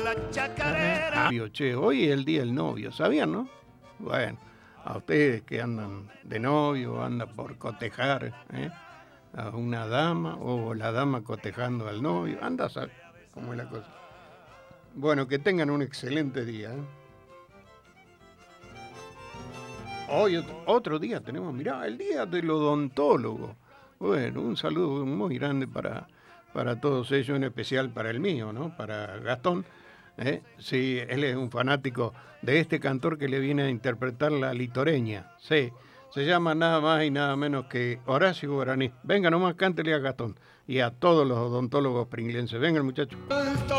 Che, hoy es el día del novio, ¿sabían, no? Bueno, a ustedes que andan de novio, andan por cotejar a una dama o la dama cotejando al novio, anda a saber cómo es la cosa. Bueno, que tengan un excelente día. Hoy otro día tenemos, mirá, el día del odontólogo. Bueno, un saludo muy grande para todos ellos, en especial para el mío, ¿no? Para Gastón. Sí, él es un fanático de este cantor que le viene a interpretar la litoreña. Sí, se llama nada más y nada menos que Horacio Guaraní. Venga nomás, cántele a Gastón y a todos los odontólogos pringlenses. Vengan, muchachos.